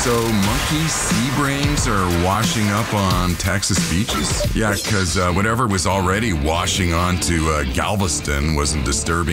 So monkey sea brains are washing up on Texas beaches? Yeah, because whatever was already washing onto Galveston wasn't disturbing